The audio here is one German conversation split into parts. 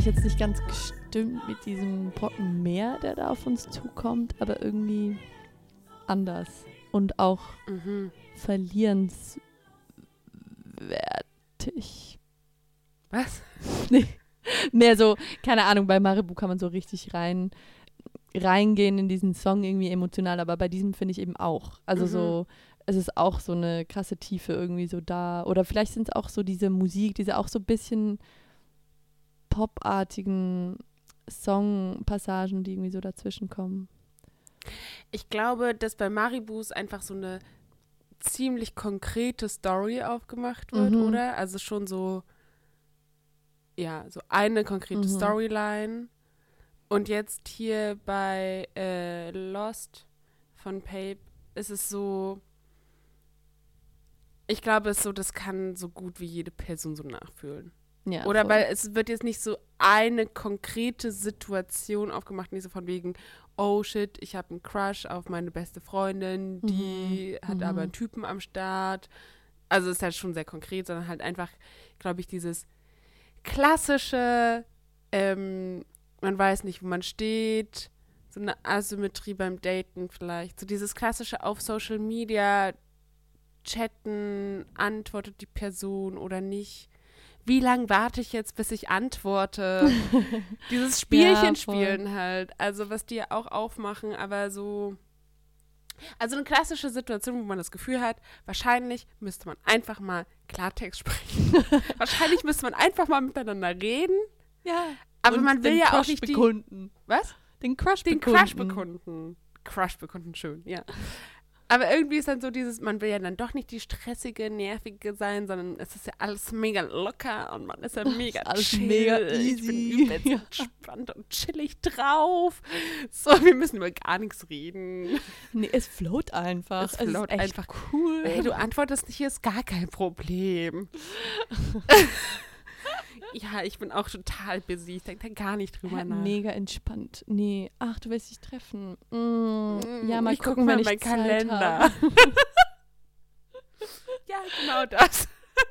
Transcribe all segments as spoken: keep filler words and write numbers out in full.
Jetzt nicht ganz gestimmt mit diesem Brocken Meer, der da auf uns zukommt, aber irgendwie anders und auch mhm. verlierenswertig. Was? Nee. Mehr so, keine Ahnung, bei Malibu kann man so richtig rein reingehen in diesen Song irgendwie emotional, aber bei diesem finde ich eben auch. Also mhm. so, es ist auch so eine krasse Tiefe irgendwie so da. Oder vielleicht sind es auch so diese Musik, diese auch so ein bisschen popartigen Songpassagen, die irgendwie so dazwischen kommen. Ich glaube, dass bei Maribus einfach so eine ziemlich konkrete Story aufgemacht wird, mhm. oder? Also schon so, ja, so eine konkrete mhm. Storyline. Und jetzt hier bei äh, Lost von Pape ist es so, ich glaube, es ist so, das kann so gut wie jede Person so nachfühlen. Ja, oder voll. Weil es wird jetzt nicht so eine konkrete Situation aufgemacht, nicht so von wegen, oh shit, ich habe einen Crush auf meine beste Freundin, die mhm. hat mhm. aber einen Typen am Start. Also es ist halt schon sehr konkret, sondern halt einfach, glaube ich, dieses klassische, ähm, man weiß nicht, wo man steht, so eine Asymmetrie beim Daten vielleicht, so dieses klassische auf Social Media chatten, antwortet die Person oder nicht. Wie lange warte ich jetzt, bis ich antworte? Dieses Spielchen ja, spielen halt. Also was die ja auch aufmachen, aber so. Also eine klassische Situation, wo man das Gefühl hat, wahrscheinlich müsste man einfach mal Klartext sprechen. Wahrscheinlich müsste man einfach mal miteinander reden. Ja. Aber man will ja Crush auch nicht die. Bekunden. Was? Den Crush Den bekunden. Crush bekunden. Crush bekunden, schön, ja. Aber irgendwie ist dann so dieses, man will ja dann doch nicht die stressige, nervige sein, sondern es ist ja alles mega locker und man ist ja mega alles chill. Mega easy. Ich bin übelst ja. entspannt und chillig drauf. So, wir müssen über gar nichts reden. Nee, es float einfach. Es float einfach cool. Hey, du antwortest nicht, hier ist gar kein Problem. Ja, ich bin auch total busy. Ich denke da gar nicht drüber ja, nach. Mega entspannt. Nee, ach, du willst dich treffen. Mm, ja, mal ich gucken, guck mal wenn ich meinen Zeit Kalender. habe. Ja, genau das.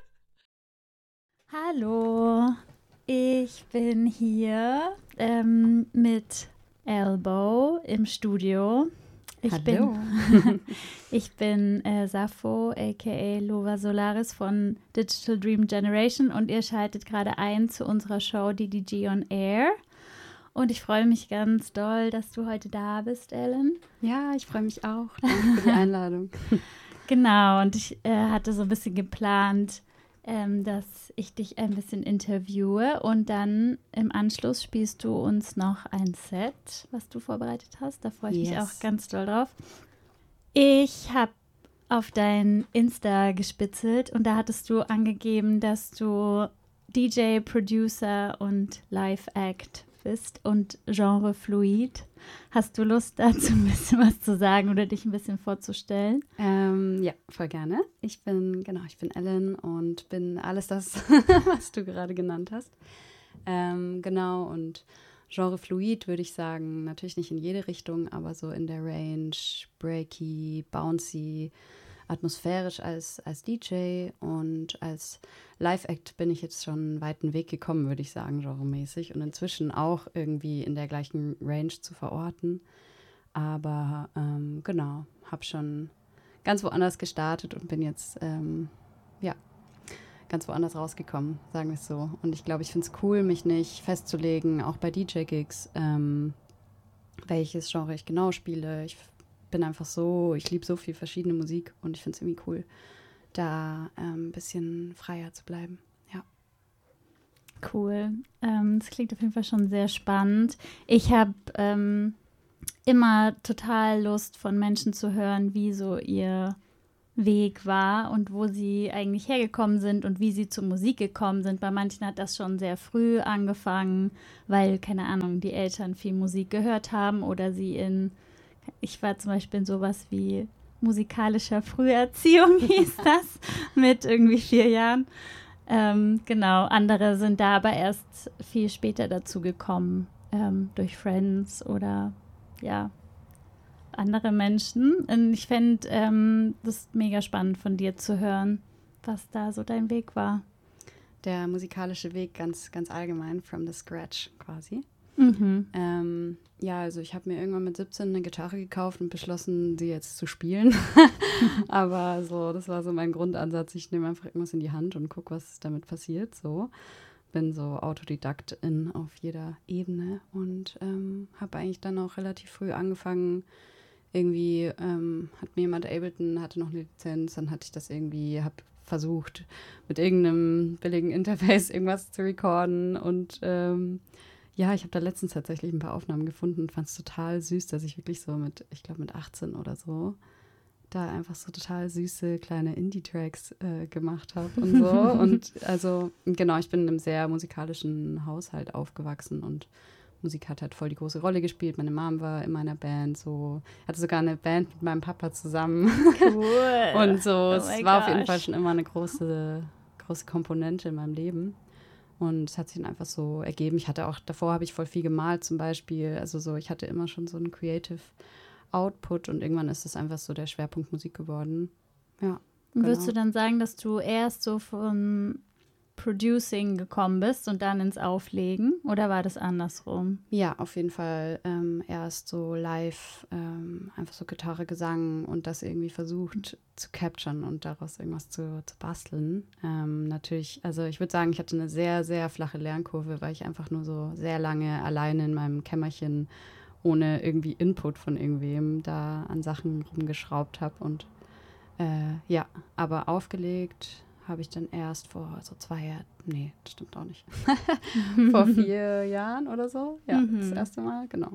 Hallo, ich bin hier ähm, mit Elbow im Studio. Ich Hallo. bin, ich bin äh, Sappho, aka Lova Solaris von Digital Dream Generation und ihr schaltet gerade ein zu unserer Show D D G on Air. Und ich freue mich ganz doll, dass du heute da bist, Ellen. Ja, ich freue mich auch. Danke für die Einladung. Genau, und ich äh, hatte so ein bisschen geplant, ähm, dass ich dich ein bisschen interviewe und dann im Anschluss spielst du uns noch ein Set, was du vorbereitet hast. Da freue ich yes. mich auch ganz doll drauf. Ich habe auf dein Insta gespitzelt und da hattest du angegeben, dass du D J, Producer und Live-Act bist und genrefluid. Hast du Lust, dazu ein bisschen was zu sagen oder dich ein bisschen vorzustellen? Ähm, ja, voll gerne. Ich bin, genau, ich bin Ellen und bin alles das, was du gerade genannt hast. Ähm, genau, und genrefluid würde ich sagen, natürlich nicht in jede Richtung, aber so in der Range, breaky, bouncy, atmosphärisch als, als D J und als Live-Act bin ich jetzt schon einen weiten Weg gekommen, würde ich sagen, genremäßig und inzwischen auch irgendwie in der gleichen Range zu verorten. Aber ähm, genau, habe schon ganz woanders gestartet und bin jetzt, ähm, ja, ganz woanders rausgekommen, sagen wir es so. Und ich glaube, ich finde es cool, mich nicht festzulegen, auch bei D J-Gigs, ähm, welches Genre ich genau spiele. Ich bin einfach so, ich liebe so viel verschiedene Musik und ich finde es irgendwie cool, da ein ähm, bisschen freier zu bleiben. Ja. Cool. Ähm, das klingt auf jeden Fall schon sehr spannend. Ich habe ähm, immer total Lust, von Menschen zu hören, wie so ihr Weg war und wo sie eigentlich hergekommen sind und wie sie zur Musik gekommen sind. Bei manchen hat das schon sehr früh angefangen, weil, keine Ahnung, die Eltern viel Musik gehört haben oder sie in Ich war zum Beispiel in sowas wie musikalischer Früherziehung, hieß das, mit irgendwie vier Jahren. Ähm, genau, andere sind da aber erst viel später dazu gekommen, ähm, durch Friends oder ja, andere Menschen. Und ich fände ähm, das mega spannend von dir zu hören, was da so dein Weg war. der musikalische Weg ganz, ganz allgemein, from the scratch quasi. Mhm. Ähm, ja, also ich habe mir irgendwann mit siebzehn eine Gitarre gekauft und beschlossen, sie jetzt zu spielen. Aber so, das war so mein Grundansatz. Ich nehme einfach irgendwas in die Hand und gucke, was damit passiert. So, bin so Autodidaktin auf jeder Ebene und ähm, habe eigentlich dann auch relativ früh angefangen. Irgendwie ähm, hat mir jemand Ableton, hatte noch eine Lizenz, dann hatte ich das irgendwie, habe versucht, mit irgendeinem billigen Interface irgendwas zu recorden und ähm, ja, ich habe da letztens tatsächlich ein paar Aufnahmen gefunden und fand es total süß, dass ich wirklich so mit, ich glaube mit achtzehn oder so, da einfach so total süße kleine Indie-Tracks äh, gemacht habe und so. Und also, genau, ich bin in einem sehr musikalischen Haushalt aufgewachsen und Musik hat halt voll die große Rolle gespielt. Meine Mom war in meiner Band, so, hatte sogar eine Band mit meinem Papa zusammen. Cool. Und so, Oh es my war gosh. auf jeden Fall schon immer eine große, große Komponente in meinem Leben. Und es hat sich dann einfach so ergeben. Ich hatte auch, davor habe ich voll viel gemalt zum Beispiel. Also so, ich hatte immer schon so einen Creative Output und irgendwann ist es einfach so der Schwerpunkt Musik geworden. Ja. Und würdest genau. du dann sagen, dass du erst so vom Producing gekommen bist und dann ins Auflegen? Oder war das andersrum? Ja, auf jeden Fall ähm, erst so live, ähm, einfach so Gitarre, Gesang und das irgendwie versucht zu capturen und daraus irgendwas zu, zu basteln. Ähm, natürlich, also ich würde sagen, ich hatte eine sehr, sehr flache Lernkurve, weil ich einfach nur so sehr lange alleine in meinem Kämmerchen ohne irgendwie Input von irgendwem da an Sachen rumgeschraubt habe und äh, ja, aber aufgelegt habe ich dann erst vor so zwei Jahren, nee, das stimmt auch nicht, vor vier Jahren oder so, ja, Mhm. das erste Mal, genau.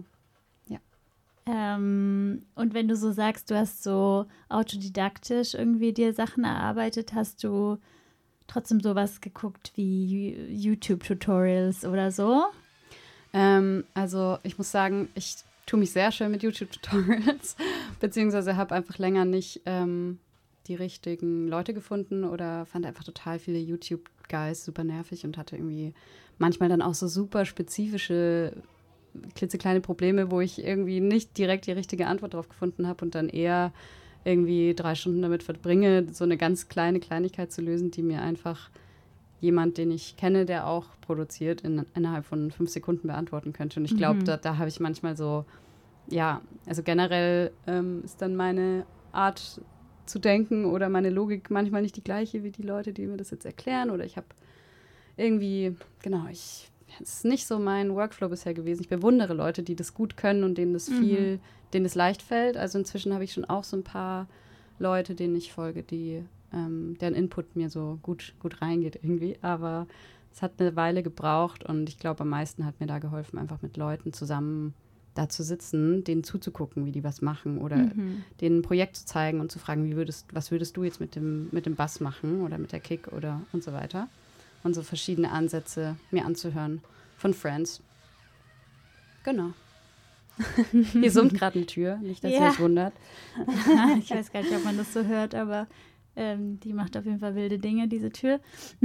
Ähm, und wenn du so sagst, du hast so autodidaktisch irgendwie dir Sachen erarbeitet, hast du trotzdem sowas geguckt wie YouTube-Tutorials oder so? Ähm, also ich muss sagen, ich tue mich sehr schön mit YouTube-Tutorials, beziehungsweise habe einfach länger nicht ähm, die richtigen Leute gefunden oder fand einfach total viele YouTube-Guys super nervig und hatte irgendwie manchmal dann auch so super spezifische, klitzekleine Probleme, wo ich irgendwie nicht direkt die richtige Antwort drauf gefunden habe und dann eher irgendwie drei Stunden damit verbringe, so eine ganz kleine Kleinigkeit zu lösen, die mir einfach jemand, den ich kenne, der auch produziert, in, innerhalb von fünf Sekunden beantworten könnte. Und ich glaube, Mhm. da, da habe ich manchmal so, ja, also generell ähm, ist dann meine Art zu denken oder meine Logik manchmal nicht die gleiche wie die Leute, die mir das jetzt erklären. Oder ich habe irgendwie, genau, ich, es ist nicht so mein Workflow bisher gewesen. Ich bewundere Leute, die das gut können und denen das viel, mhm. denen es leicht fällt. Also inzwischen habe ich schon auch so ein paar Leute, denen ich folge, die ähm, deren Input mir so gut, gut reingeht irgendwie. Aber es hat eine Weile gebraucht und ich glaube, am meisten hat mir da geholfen, einfach mit Leuten zusammen da zu sitzen, denen zuzugucken, wie die was machen oder Mhm. denen ein Projekt zu zeigen und zu fragen, wie würdest, was würdest du jetzt mit dem, mit dem Bass machen oder mit der Kick oder und so weiter. Und so verschiedene Ansätze mir anzuhören von Friends. Genau. Hier summt gerade eine Tür, nicht, dass Ja. ihr euch wundert. Ich weiß gar nicht, ob man das so hört, aber ähm, die macht auf jeden Fall wilde Dinge, diese Tür.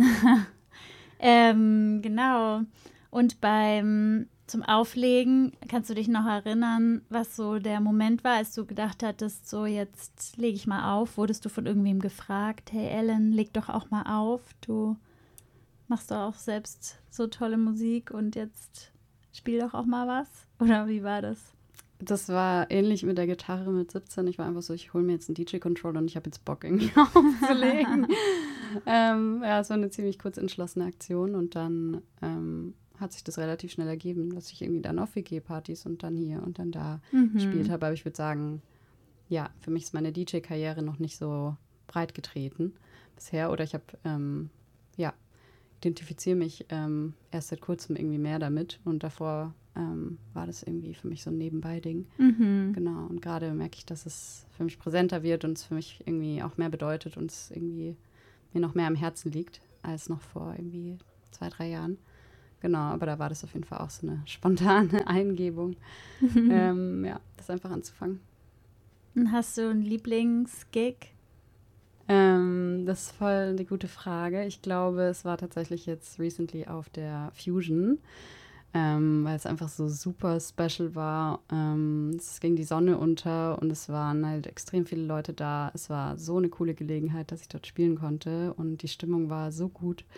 ähm, genau. Und beim zum Auflegen, kannst du dich noch erinnern, was so der Moment war, als du gedacht hattest, so jetzt lege ich mal auf? Wurdest du von irgendwem gefragt, hey Ellen, leg doch auch mal auf, du machst doch auch selbst so tolle Musik und jetzt spiel doch auch mal was? Oder wie war das? Das war ähnlich mit der Gitarre mit siebzehn. Ich war einfach so, ich hole mir jetzt einen D J-Controller und ich habe jetzt Bock, irgendwie aufzulegen. ähm, ja, es war eine ziemlich kurz entschlossene Aktion und dann ähm, hat sich das relativ schnell ergeben, dass ich irgendwie dann auf W G-Partys und dann hier und dann da Mhm. gespielt habe. Aber ich würde sagen, ja, für mich ist meine D J-Karriere noch nicht so breit getreten bisher. Oder ich habe, ähm, ja, identifiziere mich ähm, erst seit kurzem irgendwie mehr damit. Und davor ähm, war das irgendwie für mich so ein Nebenbei-Ding. Mhm. Genau. Und gerade merke ich, dass es für mich präsenter wird und es für mich irgendwie auch mehr bedeutet und es irgendwie mir noch mehr am Herzen liegt als noch vor irgendwie zwei, drei Jahren. Genau, aber da war das auf jeden Fall auch so eine spontane Eingebung, ähm, ja, das einfach anzufangen. Und hast du einen Lieblingsgig? Ähm, das ist voll eine gute Frage. Ich glaube, es war tatsächlich jetzt recently auf der Fusion, ähm, weil es einfach so super special war. Ähm, es ging die Sonne unter und es waren halt extrem viele Leute da. Es war so eine coole Gelegenheit, dass ich dort spielen konnte und die Stimmung war so gut.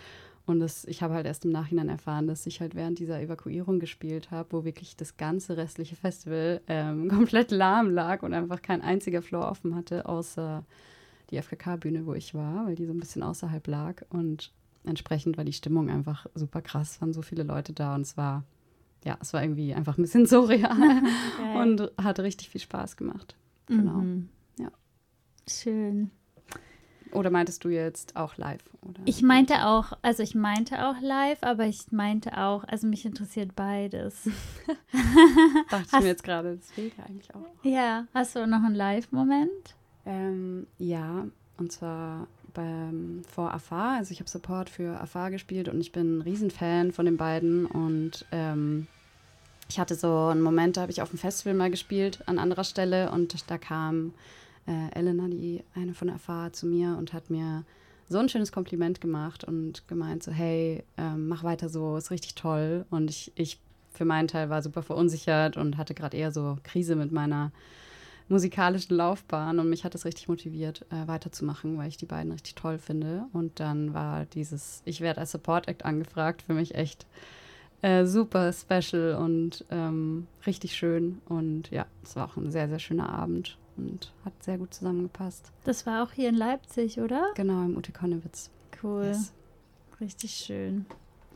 Und das, ich habe halt erst im Nachhinein erfahren, dass ich halt während dieser Evakuierung gespielt habe, wo wirklich das ganze restliche Festival ähm, komplett lahm lag und einfach kein einziger Floor offen hatte, außer die F K K-Bühne, wo ich war, weil die so ein bisschen außerhalb lag. Und entsprechend war die Stimmung einfach super krass, waren so viele Leute da und es war, ja, es war irgendwie einfach ein bisschen surreal okay. und hat richtig viel Spaß gemacht. Genau, mhm. ja. Schön. Oder meintest du jetzt auch live? Oder? Ich meinte auch, also ich meinte auch live, aber ich meinte auch, also mich interessiert beides. Dachte ich mir jetzt gerade, das fehlt ja eigentlich auch. Ja, hast du noch einen Live-Moment? Ähm, ja, und zwar beim, vor Afar, also ich habe Support für Afar gespielt und ich bin ein Riesenfan von den beiden und ähm, ich hatte so einen Moment, da habe ich auf dem Festival mal gespielt an anderer Stelle und da kam Äh, Elena, die eine von der F A, zu mir und hat mir so ein schönes Kompliment gemacht und gemeint so, hey, ähm, mach weiter so, ist richtig toll. Und ich, ich für meinen Teil war super verunsichert und hatte gerade eher so Krise mit meiner musikalischen Laufbahn und mich hat das richtig motiviert, äh, weiterzumachen, weil ich die beiden richtig toll finde. Und dann war dieses, ich werde als Support Act angefragt, für mich echt äh, super special und ähm, richtig schön. Und ja, es war auch ein sehr, sehr schöner Abend. Und hat sehr gut zusammengepasst. Das war auch hier in Leipzig, oder? Genau, im U T Konnewitz. Cool. Yes. Richtig schön.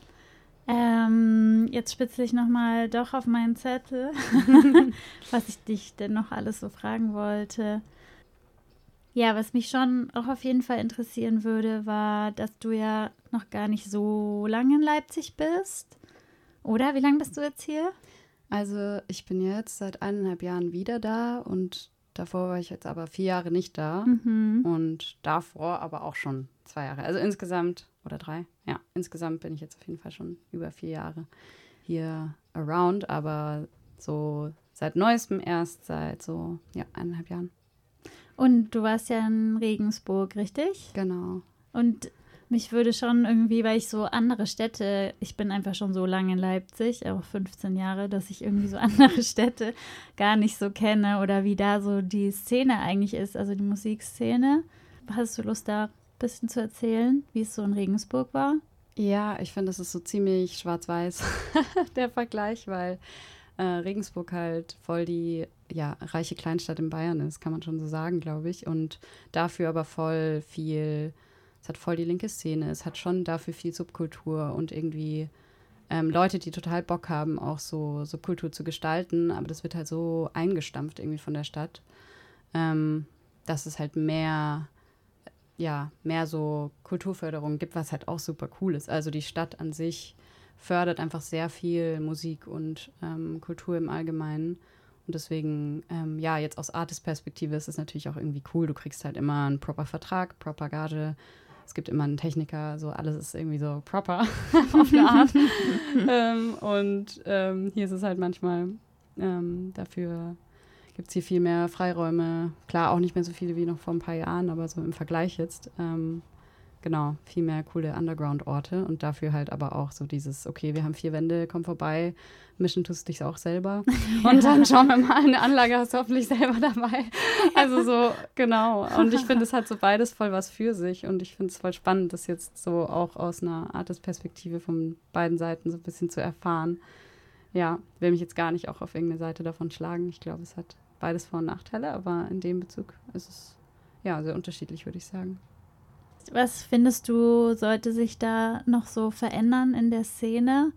Ähm, jetzt spitze ich nochmal doch auf meinen Zettel, was ich dich denn noch alles so fragen wollte. Ja, was mich schon auch auf jeden Fall interessieren würde, war, dass du ja noch gar nicht so lange in Leipzig bist. Oder? Wie lange bist du jetzt hier? Also ich bin jetzt seit eineinhalb Jahren wieder da und davor war ich jetzt aber vier Jahre nicht da mhm. und davor aber auch schon zwei Jahre. Also insgesamt, oder drei, ja, insgesamt bin ich jetzt auf jeden Fall schon über vier Jahre hier around, aber so seit neuestem erst seit so, ja, eineinhalb Jahren. Und du warst ja in Regensburg, richtig? Genau. Und mich würde schon irgendwie, weil ich so andere Städte, ich bin einfach schon so lange in Leipzig, auch fünfzehn Jahre, dass ich irgendwie so andere Städte gar nicht so kenne oder wie da so die Szene eigentlich ist, also die Musikszene. Hast du Lust, da ein bisschen zu erzählen, wie es so in Regensburg war? Ja, ich finde, das ist so ziemlich schwarz-weiß, der Vergleich, weil äh, Regensburg halt voll die ja, reiche Kleinstadt in Bayern ist, kann man schon so sagen, glaube ich. Und dafür aber voll viel... Es hat voll die linke Szene, es hat schon dafür viel Subkultur und irgendwie ähm, Leute, die total Bock haben, auch so Subkultur zu gestalten, aber das wird halt so eingestampft irgendwie von der Stadt, ähm, dass es halt mehr, ja, mehr so Kulturförderung gibt, was halt auch super cool ist. Also die Stadt an sich fördert einfach sehr viel Musik und ähm, Kultur im Allgemeinen. Und deswegen, ähm, ja, jetzt aus Artist-Perspektive ist es natürlich auch irgendwie cool. Du kriegst halt immer einen proper Vertrag, proper Gage. Es gibt immer einen Techniker, so alles ist irgendwie so proper auf eine Art. ähm, und ähm, hier ist es halt manchmal, ähm, dafür gibt es hier viel mehr Freiräume. Klar, auch nicht mehr so viele wie noch vor ein paar Jahren, aber so im Vergleich jetzt. Ähm, genau, viel mehr coole Underground-Orte und dafür halt aber auch so dieses, okay, wir haben vier Wände, komm vorbei, mischen tust du dich auch selber. Und dann schauen wir mal, eine Anlage hast du hoffentlich selber dabei. Also so, genau. Und ich finde, es hat so beides voll was für sich und ich finde es voll spannend, das jetzt so auch aus einer Artist-Perspektive von beiden Seiten so ein bisschen zu erfahren. Ja, will mich jetzt gar nicht auch auf irgendeine Seite davon schlagen. Ich glaube, es hat beides Vor- und Nachteile, aber in dem Bezug ist es ja sehr unterschiedlich, würde ich sagen. Was findest du, sollte sich da noch so verändern in der Szene?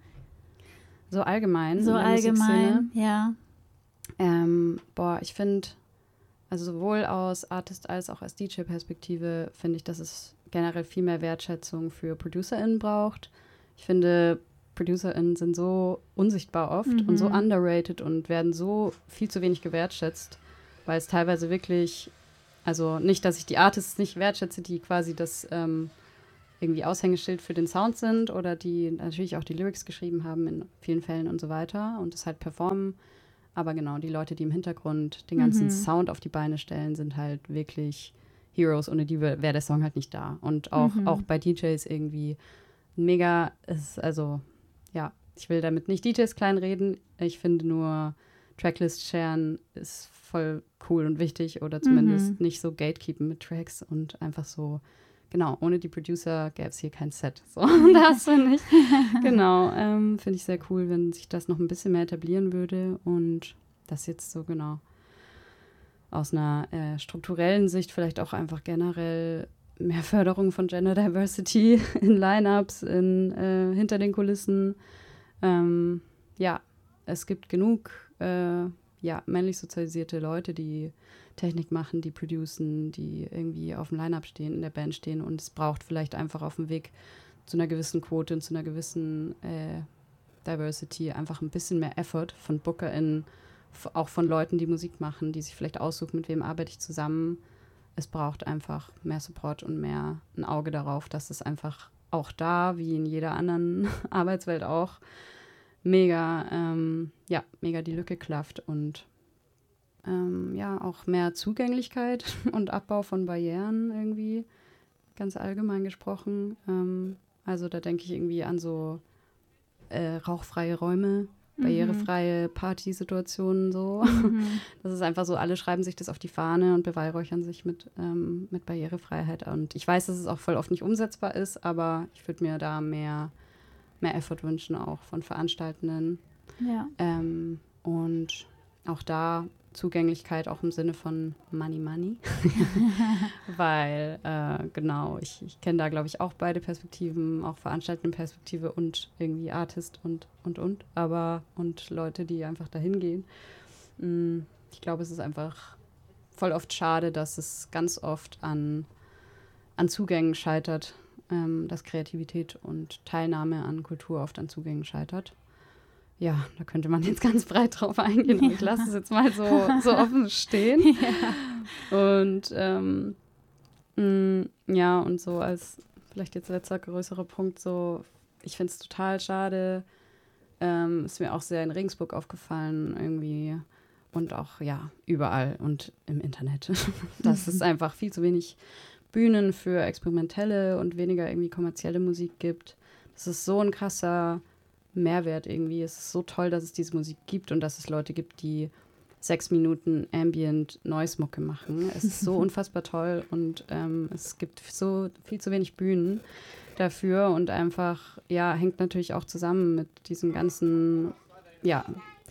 So allgemein? So allgemein, ja. Ähm, boah, ich finde, also sowohl aus Artist- als auch aus D J-Perspektive finde ich, dass es generell viel mehr Wertschätzung für ProducerInnen braucht. Ich finde, ProducerInnen sind so unsichtbar oft mhm. und so underrated und werden so viel zu wenig gewertschätzt, weil es teilweise wirklich, also nicht, dass ich die Artists nicht wertschätze, die quasi das ähm, irgendwie Aushängeschild für den Sound sind oder die natürlich auch die Lyrics geschrieben haben in vielen Fällen und so weiter und das halt performen. Aber genau, die Leute, die im Hintergrund den ganzen mhm. Sound auf die Beine stellen, sind halt wirklich Heroes. Ohne die wäre der Song halt nicht da. Und auch, mhm. auch bei D Js irgendwie mega, ist also, ja, ich will damit nicht D Js kleinreden. Ich finde nur, Tracklist sharen ist voll cool und wichtig oder zumindest mhm. nicht so gatekeepen mit Tracks und einfach so genau, ohne die Producer gäbe es hier kein Set. So, das finde ich, genau, ähm, finde ich sehr cool, wenn sich das noch ein bisschen mehr etablieren würde und das jetzt so genau aus einer äh, strukturellen Sicht vielleicht auch einfach generell mehr Förderung von Gender Diversity in Lineups, in, äh, hinter den Kulissen. Ähm, ja, es gibt genug äh, ja, männlich sozialisierte Leute, die Technik machen, die producen, die irgendwie auf dem Line-Up stehen, in der Band stehen und es braucht vielleicht einfach auf dem Weg zu einer gewissen Quote und zu einer gewissen äh, Diversity einfach ein bisschen mehr Effort von BookerInnen, f- auch von Leuten, die Musik machen, die sich vielleicht aussuchen, mit wem arbeite ich zusammen. Es braucht einfach mehr Support und mehr ein Auge darauf, dass es einfach auch da, wie in jeder anderen Arbeitswelt auch, mega, ähm, ja, mega die Lücke klafft und ähm, ja, auch mehr Zugänglichkeit und Abbau von Barrieren irgendwie, ganz allgemein gesprochen. Ähm, also da denke ich irgendwie an so äh, rauchfreie Räume, mhm. barrierefreie Partysituationen so. Mhm. Das ist einfach so, alle schreiben sich das auf die Fahne und beweihräuchern sich mit, ähm, mit Barrierefreiheit. Und ich weiß, dass es auch voll oft nicht umsetzbar ist, aber ich würde mir da mehr mehr Effort wünschen, auch von Veranstaltenden. Ja. Ähm, und auch da Zugänglichkeit auch im Sinne von Money, Money. Weil, äh, genau, ich, ich kenne da, glaube ich, auch beide Perspektiven, auch veranstaltende Perspektive und irgendwie Artist und, und, und, aber und Leute, die einfach dahin gehen. Mm, ich glaube, es ist einfach voll oft schade, dass es ganz oft an, an Zugängen scheitert, dass Kreativität und Teilnahme an Kultur oft an Zugängen scheitert. Ja, da könnte man jetzt ganz breit drauf eingehen, aber ich lasse es jetzt mal so, so offen stehen. Ja. Und ähm, mh, ja, und so als vielleicht jetzt letzter größerer Punkt, so, ich finde es total schade, ähm, ist mir auch sehr in Regensburg aufgefallen irgendwie und auch, ja, überall und im Internet. Das ist einfach viel zu wenig Bühnen für experimentelle und weniger irgendwie kommerzielle Musik gibt. Das ist so ein krasser Mehrwert irgendwie. Es ist so toll, dass es diese Musik gibt und dass es Leute gibt, die sechs Minuten Ambient Noise-Mucke machen. Es ist so unfassbar toll und ähm, es gibt so viel zu wenig Bühnen dafür und einfach, ja, hängt natürlich auch zusammen mit diesem ganzen, ja,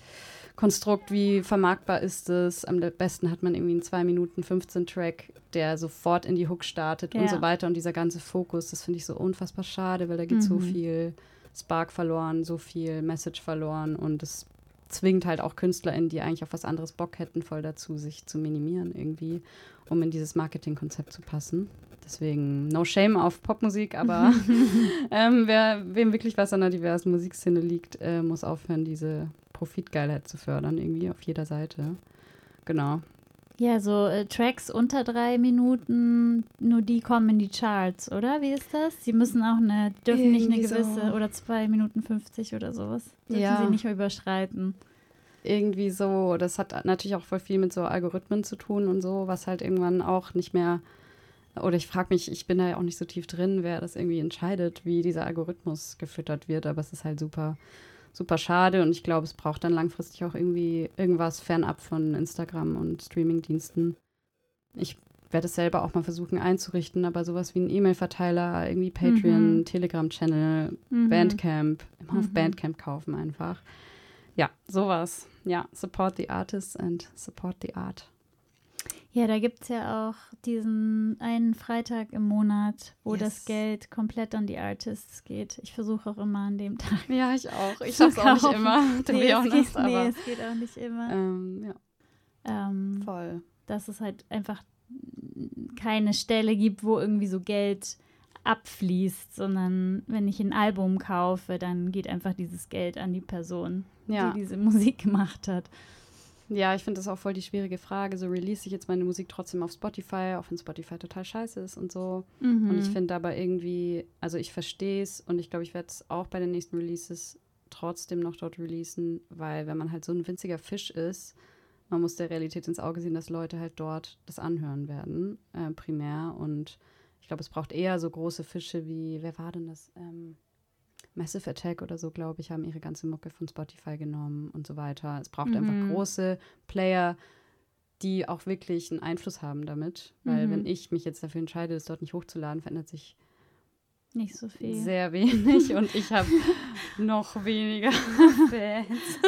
Konstrukt, wie vermarktbar ist es. Am besten hat man irgendwie einen zwei Minuten fünfzehn Track, der sofort in die Hook startet ja. und so weiter. Und dieser ganze Fokus, das finde ich so unfassbar schade, weil da geht mhm. so viel Spark verloren, so viel Message verloren. Und es zwingt halt auch KünstlerInnen, die eigentlich auf was anderes Bock hätten, voll dazu, sich zu minimieren irgendwie, um in dieses Marketingkonzept zu passen. Deswegen no shame auf Popmusik, aber ähm, wer, wem wirklich was an der diversen Musikszene liegt, äh, muss aufhören, diese Profitgeilheit zu fördern, irgendwie auf jeder Seite. Genau. Ja, so äh, Tracks unter drei Minuten, nur die kommen in die Charts, oder? Wie ist das? Sie müssen auch eine, dürfen irgendwie nicht eine gewisse, so. Oder zwei Minuten fünfzig oder sowas. Dürfen ja. sie nicht mehr überschreiten. Irgendwie so, das hat natürlich auch voll viel mit so Algorithmen zu tun und so, was halt irgendwann auch nicht mehr, oder ich frage mich, ich bin da ja auch nicht so tief drin, wer das irgendwie entscheidet, wie dieser Algorithmus gefüttert wird, aber es ist halt super super schade und ich glaube, es braucht dann langfristig auch irgendwie irgendwas fernab von Instagram und Streamingdiensten. Ich werde es selber auch mal versuchen einzurichten, aber sowas wie ein E-Mail-Verteiler, irgendwie Patreon, mhm. Telegram-Channel, mhm. Bandcamp, immer mhm. auf Bandcamp kaufen einfach. Ja, sowas. Ja, support the artists and support the art. Ja, da gibt es ja auch diesen einen Freitag im Monat, wo yes. das Geld komplett an die Artists geht. Ich versuche auch immer an dem Tag. Ja, ich auch. Ich schaffe es auch nicht immer. Nee, es geht, aber, nee, es geht auch nicht immer. Ähm, ja. Ähm, Voll. Dass es halt einfach keine Stelle gibt, wo irgendwie so Geld abfließt, sondern wenn ich ein Album kaufe, dann geht einfach dieses Geld an die Person, ja. die diese Musik gemacht hat. Ja, ich finde das auch voll die schwierige Frage. So release ich jetzt meine Musik trotzdem auf Spotify, auch wenn Spotify total scheiße ist und so. Mhm. Und ich finde aber irgendwie, also ich verstehe es und ich glaube, ich werde es auch bei den nächsten Releases trotzdem noch dort releasen, weil wenn man halt so ein winziger Fisch ist, man muss der Realität ins Auge sehen, dass Leute halt dort das anhören werden, äh, primär. Und ich glaube, es braucht eher so große Fische wie, wer war denn das? Ähm, Massive Attack oder so, glaube ich, haben ihre ganze Mucke von Spotify genommen und so weiter. Es braucht mhm. einfach große Player, die auch wirklich einen Einfluss haben damit. Weil Mhm. wenn ich mich jetzt dafür entscheide, das dort nicht hochzuladen, verändert sich Nicht so viel. sehr wenig und ich habe noch weniger Fans.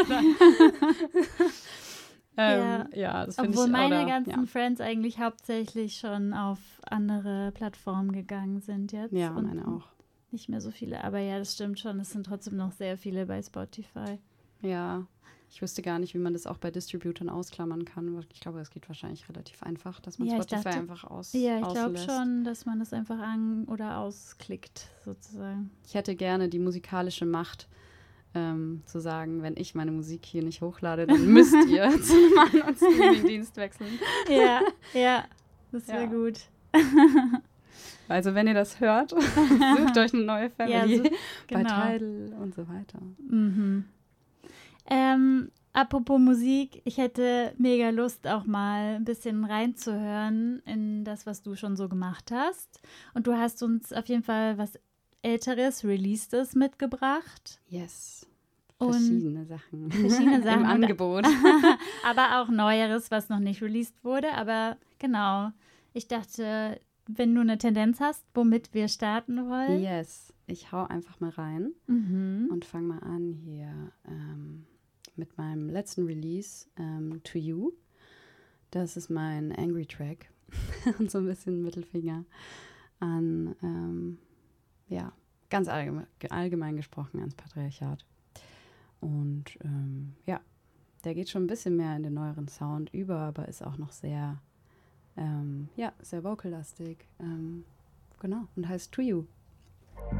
ähm, ja. ja, das finde ich. Obwohl meine oder, ganzen ja. Friends eigentlich hauptsächlich schon auf andere Plattformen gegangen sind jetzt. Ja, und meine auch. Nicht mehr so viele, aber ja, das stimmt schon. Es sind trotzdem noch sehr viele bei Spotify. Ja, ich wüsste gar nicht, wie man das auch bei Distributern ausklammern kann. Ich glaube, es geht wahrscheinlich relativ einfach, dass man Ja, ich Spotify dachte- einfach aus Ja, ich glaube auslässt. schon, dass man das einfach an- oder ausklickt, sozusagen. Ich hätte gerne die musikalische Macht, ähm, zu sagen, wenn ich meine Musik hier nicht hochlade, dann müsst ihr zu einem anderen Streaming-Dienst wechseln. Ja, ja, das wäre Ja. gut. Also wenn ihr das hört, sucht euch eine neue Family so- bei genau. Tidal und so weiter. Mhm. Ähm, apropos Musik, ich hätte mega Lust, auch mal ein bisschen reinzuhören in das, was du schon so gemacht hast. Und du hast uns auf jeden Fall was Älteres, Releastes mitgebracht. Yes. Und Verschiedene Sachen. verschiedene Sachen. Im Und- Angebot. aber auch Neueres, was noch nicht released wurde. Aber genau, ich dachte, wenn du eine Tendenz hast, womit wir starten wollen. Yes. Ich hau einfach mal rein Mhm. und fange mal an hier ähm, mit meinem letzten Release, ähm, To You. Das ist mein Angry Track. Und so ein bisschen Mittelfinger an, ähm, ja, ganz allgemein, allgemein gesprochen ans Patriarchat. Und ähm, ja, der geht schon ein bisschen mehr in den neueren Sound über, aber ist auch noch sehr, ähm, ja, sehr vocal-lastig. Ähm, genau, und heißt To You.